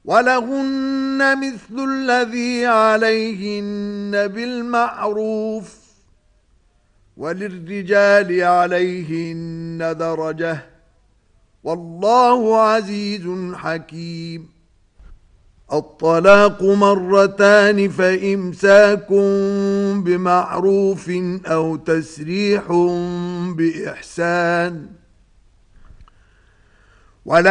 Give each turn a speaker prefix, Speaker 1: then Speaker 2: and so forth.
Speaker 1: ولهن مثل الذي عليهن بالمعروف وللرجال عليهن درجة والله عزيز حكيم. الطلاق مرتان فإمساك بمعروف أو تسريح بإحسان ولا